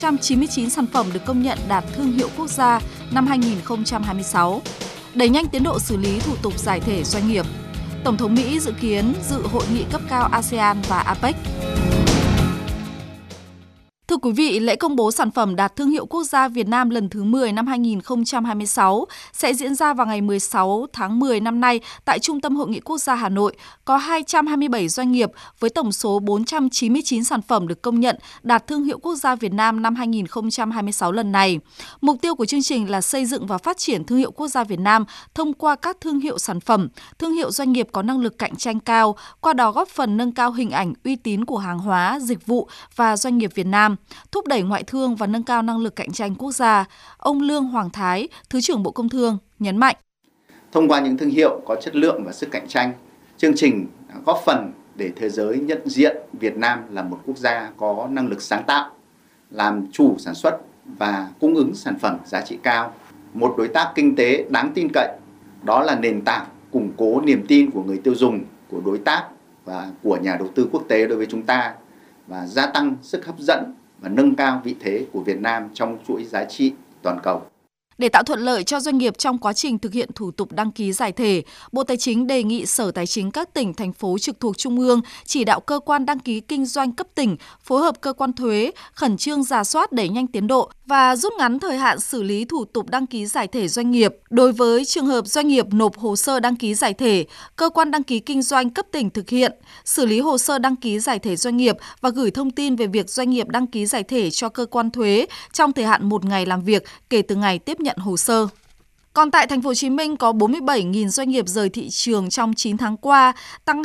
199 sản phẩm được công nhận đạt thương hiệu quốc gia năm 2026. Đẩy nhanh tiến độ xử lý thủ tục giải thể doanh nghiệp. Tổng thống Mỹ dự kiến dự hội nghị cấp cao ASEAN và APEC. Thưa quý vị, lễ công bố sản phẩm đạt thương hiệu quốc gia Việt Nam lần thứ 10 năm 2026 sẽ diễn ra vào ngày 16 tháng 10 năm nay tại Trung tâm Hội nghị Quốc gia Hà Nội. Có 227 doanh nghiệp với tổng số 499 sản phẩm được công nhận đạt thương hiệu quốc gia Việt Nam năm 2026 lần này. Mục tiêu của chương trình là xây dựng và phát triển thương hiệu quốc gia Việt Nam thông qua các thương hiệu sản phẩm, thương hiệu doanh nghiệp có năng lực cạnh tranh cao, qua đó góp phần nâng cao hình ảnh uy tín của hàng hóa, dịch vụ và doanh nghiệp Việt Nam, thúc đẩy ngoại thương và nâng cao năng lực cạnh tranh quốc gia. Ông Lương Hoàng Thái, Thứ trưởng Bộ Công Thương, nhấn mạnh. Thông qua những thương hiệu có chất lượng và sức cạnh tranh, chương trình góp phần để thế giới nhận diện Việt Nam là một quốc gia có năng lực sáng tạo, làm chủ sản xuất và cung ứng sản phẩm giá trị cao, một đối tác kinh tế đáng tin cậy. Đó là nền tảng củng cố niềm tin của người tiêu dùng, của đối tác và của nhà đầu tư quốc tế đối với chúng ta, và gia tăng sức hấp dẫn và nâng cao vị thế của Việt Nam trong chuỗi giá trị toàn cầu. Để tạo thuận lợi cho doanh nghiệp trong quá trình thực hiện thủ tục đăng ký giải thể, Bộ Tài chính đề nghị Sở Tài chính các tỉnh, thành phố trực thuộc Trung ương chỉ đạo cơ quan đăng ký kinh doanh cấp tỉnh phối hợp cơ quan thuế khẩn trương rà soát đẩy nhanh tiến độ và rút ngắn thời hạn xử lý thủ tục đăng ký giải thể doanh nghiệp. Đối với trường hợp doanh nghiệp nộp hồ sơ đăng ký giải thể, cơ quan đăng ký kinh doanh cấp tỉnh thực hiện xử lý hồ sơ đăng ký giải thể doanh nghiệp và gửi thông tin về việc doanh nghiệp đăng ký giải thể cho cơ quan thuế trong thời hạn 1 ngày làm việc kể từ ngày tiếp nhận hồ sơ. Còn tại thành phố Hồ Chí Minh có 47.000 doanh nghiệp rời thị trường trong 9 tháng qua, tăng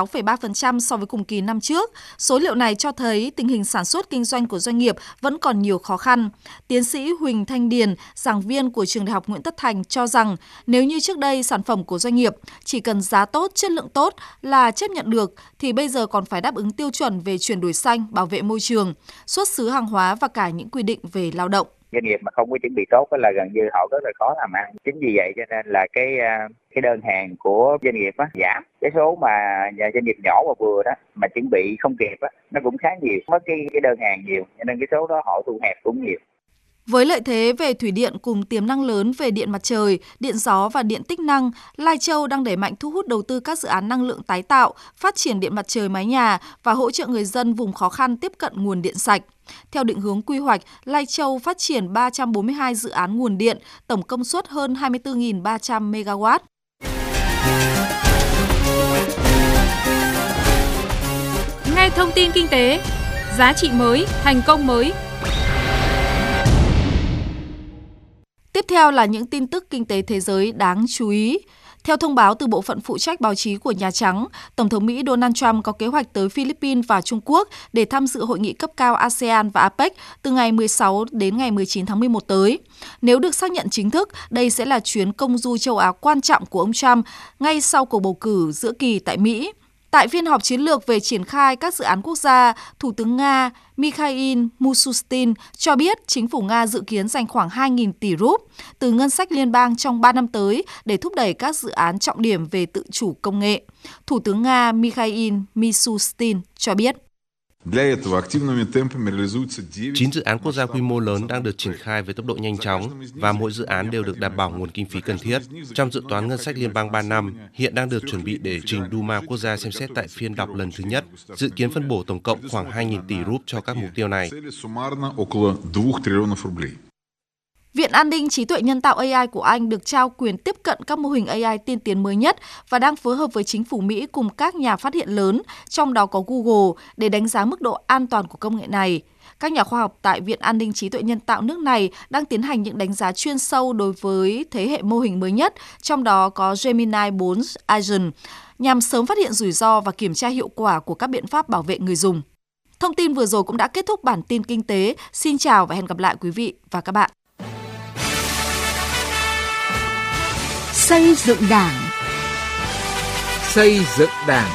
26,3% so với cùng kỳ năm trước. Số liệu này cho thấy tình hình sản xuất kinh doanh của doanh nghiệp vẫn còn nhiều khó khăn. Tiến sĩ Huỳnh Thanh Điền, giảng viên của Trường Đại học Nguyễn Tất Thành cho rằng nếu như trước đây sản phẩm của doanh nghiệp chỉ cần giá tốt, chất lượng tốt là chấp nhận được, thì bây giờ còn phải đáp ứng tiêu chuẩn về chuyển đổi xanh, bảo vệ môi trường, xuất xứ hàng hóa và cả những quy định về lao động. Doanh nghiệp mà không có chuẩn bị tốt là gần như họ rất là khó làm ăn. Chính vì vậy cho nên là cái đơn hàng của doanh nghiệp giảm. Cái số mà doanh nghiệp nhỏ và vừa đó mà chuẩn bị không kịp nó cũng khá nhiều, mất cái đơn hàng nhiều, cho nên cái số đó họ thu hẹp cũng nhiều. Với lợi thế về thủy điện cùng tiềm năng lớn về điện mặt trời, điện gió và điện tích năng, Lai Châu đang đẩy mạnh thu hút đầu tư các dự án năng lượng tái tạo, phát triển điện mặt trời mái nhà và hỗ trợ người dân vùng khó khăn tiếp cận nguồn điện sạch. Theo định hướng quy hoạch, Lai Châu phát triển 342 dự án nguồn điện, tổng công suất hơn 24.300 MW. Nghe thông tin kinh tế, giá trị mới, thành công mới. Tiếp theo là những tin tức kinh tế thế giới đáng chú ý. Theo thông báo từ Bộ phận phụ trách báo chí của Nhà Trắng, Tổng thống Mỹ Donald Trump có kế hoạch tới Philippines và Trung Quốc để tham dự hội nghị cấp cao ASEAN và APEC từ ngày 16 đến ngày 19 tháng 11 tới. Nếu được xác nhận chính thức, đây sẽ là chuyến công du châu Á quan trọng của ông Trump ngay sau cuộc bầu cử giữa kỳ tại Mỹ. Tại phiên họp chiến lược về triển khai các dự án quốc gia, Thủ tướng Nga Mikhail Mishustin cho biết chính phủ Nga dự kiến dành khoảng 2.000 tỷ rúp từ ngân sách liên bang trong 3 năm tới để thúc đẩy các dự án trọng điểm về tự chủ công nghệ. Thủ tướng Nga Mikhail Mishustin cho biết. 9 dự án quốc gia quy mô lớn đang được triển khai với tốc độ nhanh chóng và mỗi dự án đều được đảm bảo nguồn kinh phí cần thiết. Trong dự toán ngân sách liên bang 3 năm, hiện đang được chuẩn bị để trình Duma quốc gia xem xét tại phiên đọc lần thứ nhất, dự kiến phân bổ tổng cộng khoảng 2.000 tỷ rúp cho các mục tiêu này. Viện An ninh trí tuệ nhân tạo AI của Anh được trao quyền tiếp cận các mô hình AI tiên tiến mới nhất và đang phối hợp với chính phủ Mỹ cùng các nhà phát hiện lớn, trong đó có Google, để đánh giá mức độ an toàn của công nghệ này. Các nhà khoa học tại Viện An ninh trí tuệ nhân tạo nước này đang tiến hành những đánh giá chuyên sâu đối với thế hệ mô hình mới nhất, trong đó có Gemini 4 Agent, nhằm sớm phát hiện rủi ro và kiểm tra hiệu quả của các biện pháp bảo vệ người dùng. Thông tin vừa rồi cũng đã kết thúc bản tin kinh tế. Xin chào và hẹn gặp lại quý vị và các bạn. Xây dựng Đảng. Xây dựng Đảng.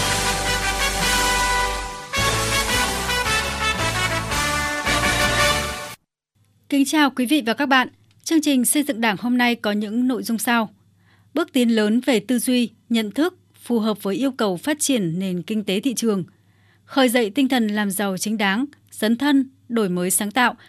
Kính chào quý vị và các bạn. Chương trình Xây dựng Đảng hôm nay có những nội dung sau. Bước tiến lớn về tư duy, nhận thức phù hợp với yêu cầu phát triển nền kinh tế thị trường. Khơi dậy tinh thần làm giàu chính đáng, dấn thân, đổi mới sáng tạo